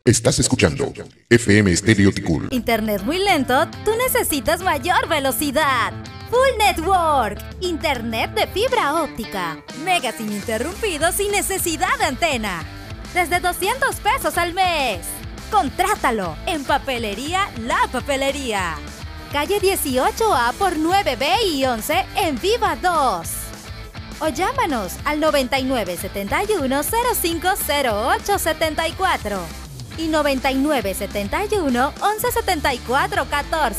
Estás escuchando FM Estéreo Ticul. Internet muy lento, tú necesitas mayor velocidad. Full Network, internet de fibra óptica, megas ininterrumpidos sin necesidad de antena. Desde 200 pesos al mes. Contrátalo en Papelería La Papelería. Calle 18A por 9B y 11 en Viva 2. O llámanos al 9971-050874 y 9971-1174-14.